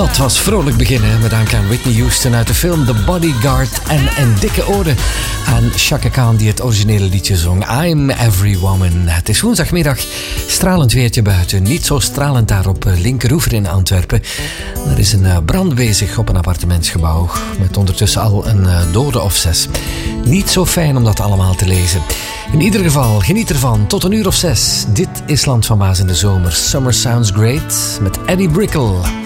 Dat was vrolijk beginnen met dank aan Whitney Houston uit de film The Bodyguard en een dikke ode aan Chaka Khan die het originele liedje zong I'm Every Woman. Het is woensdagmiddag, stralend weertje buiten, niet zo stralend daar op Linkeroever in Antwerpen. Er is een brand bezig op een appartementsgebouw met ondertussen al een dode of 6. Niet zo fijn om dat allemaal te lezen. In ieder geval, geniet ervan tot 6:00. Dit is Land van Maas in de zomer. Summer Sounds Great met Eddie Brickell.